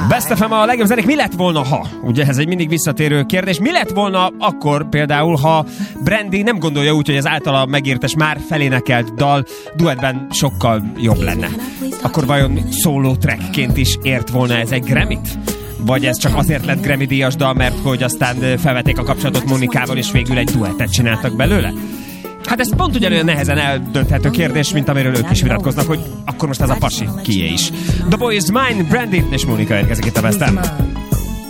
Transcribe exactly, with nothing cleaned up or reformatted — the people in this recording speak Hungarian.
Best ef em a legjobb zenék. Mi lett volna, ha? Ugye ez egy mindig visszatérő kérdés. Mi lett volna akkor például, ha Brandy nem gondolja úgy, hogy az általa megírt és már felénekelt dal duettben sokkal jobb lenne? Akkor vajon szóló trackként is ért volna ez egy Grammy-t? Vagy ez csak azért lett Grammy díjas dal, mert hogy aztán felvették a kapcsolatot Monikával, és végül egy duettet csináltak belőle? Hát ez pont ugyanolyan nehezen eldönthető kérdés, mint amiről ők is vitatkoznak, hogy akkor most ez a pasi kié is. The Boy Is Mine, Brandy és Monika érkezik itt a Best of.